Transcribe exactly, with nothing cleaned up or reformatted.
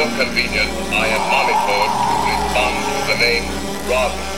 your convenience, I am monitored to respond to the name Robin.